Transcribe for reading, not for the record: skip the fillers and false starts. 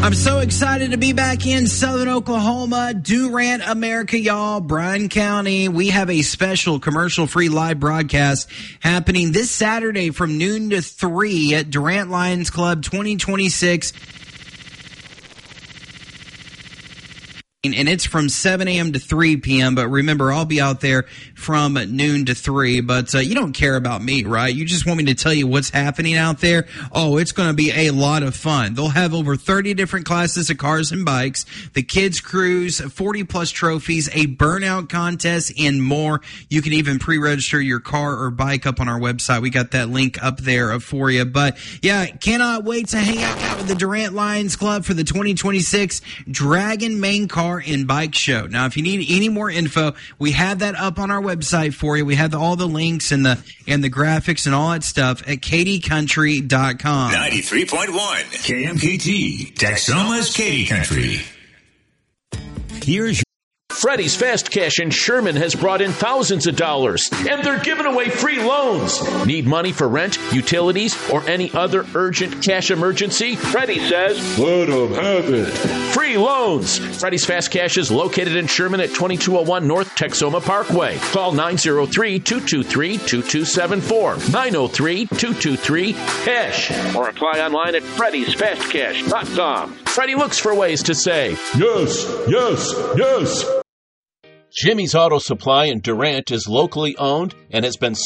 I'm so excited to be back in Southern Oklahoma, Durant, America, y'all, Bryan County. We have a special commercial-free live broadcast happening this Saturday from noon to 3 at Durant Lions Club 2026. And it's from 7 a.m. to 3 p.m. But remember, I'll be out there from noon to 3. But you don't care about me, right? You just want me to tell you what's happening out there. Oh, it's going to be a lot of fun. They'll have over 30 different classes of cars and bikes, the kids' cruise, 40-plus trophies, a burnout contest, and more. You can even pre-register your car or bike up on our website. We got that link up there for you. But, yeah, cannot wait to hang out with the Durant Lions Club for the 2026 Dragon Main Car and Bike Show. Now, if you need any more info, we have that up on our website for you. We have all the links and the graphics and all that stuff at KatieCountry.com. 93.1 KMKT, Texoma's Katie Country. Here's Freddie's Fast Cash in Sherman has brought in thousands of dollars, and they're giving away free loans. Need money for rent, utilities, or any other urgent cash emergency? Freddie says, let them have it. Free loans. Freddie's Fast Cash is located in Sherman at 2201 North Texoma Parkway. Call 903-223-2274. 903-223-CASH. Or apply online at Freddy'sFastCash.com. Freddie looks for ways to say, yes, yes, yes. Jimmy's Auto Supply in Durant is locally owned and has been